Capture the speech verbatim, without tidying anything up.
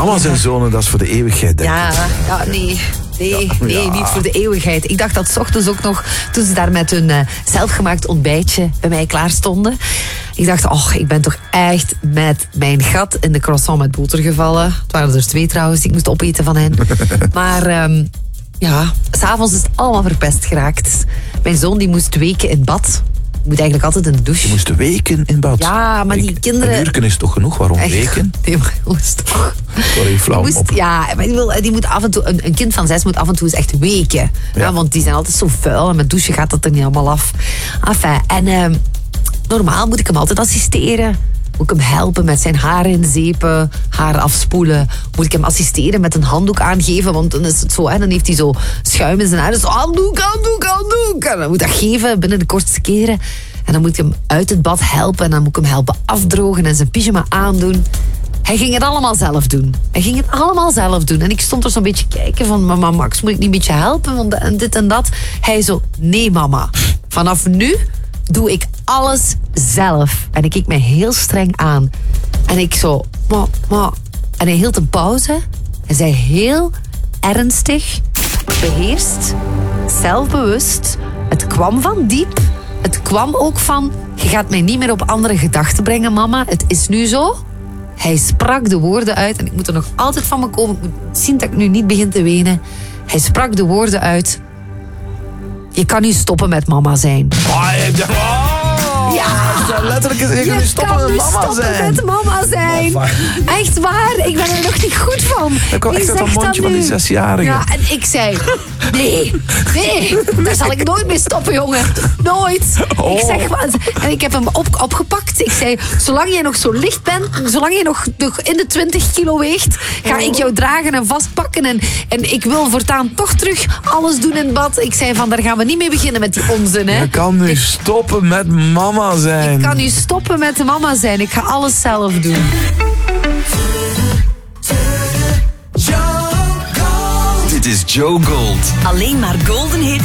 Mama's en zonen, dat is voor de eeuwigheid, denk ik. Ja, ja, nee... Nee, Ja, nee, ja. niet voor de eeuwigheid. Ik dacht dat 's ochtends ook nog, toen ze daar met hun uh, zelfgemaakt ontbijtje bij mij klaar stonden. Ik dacht, oh, ik ben toch echt met mijn gat in de croissant met boter gevallen. Het waren er twee trouwens, ik moest opeten van hen. Maar um, ja, s'avonds is het allemaal verpest geraakt. Mijn zoon die moest weken in bad. Je moet eigenlijk altijd in de douche. Je moest weken in bad. Ja, maar die Ik, kinderen... Een uurken is toch genoeg? Waarom Echt? weken? Nee, maar jongens, toch. Sorry, flauw Die moest, op. ja, maar die, wil, die moet af en toe... Een, een kind van zes moet af en toe eens echt weken. Ja. Ja, want die zijn altijd zo vuil. En met douchen gaat dat er niet allemaal af. Enfin, en uh, normaal moet ik hem altijd assisteren. Moet ik hem helpen met zijn haar inzepen, haar afspoelen. Moet ik hem assisteren met een handdoek aangeven. Want dan is het zo, hè, dan heeft hij zo schuim in zijn haar. Dus handdoek, handdoek, handdoek. En dan moet dat geven binnen de kortste keren. En dan moet ik hem uit het bad helpen. En dan moet ik hem helpen afdrogen en zijn pyjama aandoen. Hij ging het allemaal zelf doen. Hij ging het allemaal zelf doen. En ik stond er zo'n beetje kijken van... Mama, Max, moet ik niet een beetje helpen? Want en dit en dat. Hij zo, nee mama. Vanaf nu doe ik alles zelf. En ik keek mij heel streng aan. En ik zo... Ma, ma. En hij hield een pauze. Hij zei heel ernstig, beheerst, zelfbewust. Het kwam van diep. Het kwam ook van... Je gaat mij niet meer op andere gedachten brengen, mama. Het is nu zo. Hij sprak de woorden uit. En ik moet er nog altijd van me komen. Ik moet zien dat ik nu niet begin te wenen. Hij sprak de woorden uit. Je kan nu stoppen met mama zijn. Oh, oh, ja! Letterlijk, je, je kan nu stoppen kan met nu mama stoppen zijn. met mama zijn. Oh, echt waar, ik ben er nog niet goed van. Dat kwam echt uit dat mondje van die zesjarige. Ja, en ik zei, nee, nee, daar zal ik nooit mee stoppen, jongen. Nooit. Oh. Ik zeg, en ik heb hem op, opgepakt. Ik zei, zolang jij nog zo licht bent, zolang jij nog, nog in de twintig kilo weegt, ga ik jou dragen en vastpakken. En, en ik wil voortaan toch terug alles doen in bad. Ik zei van, daar gaan we niet mee beginnen met die onzin, hè. Je kan nu ik, stoppen met mama zijn. Ik kan nu stoppen met de mama zijn. Ik ga alles zelf doen. Dit is Joe Gold. Alleen maar golden hits.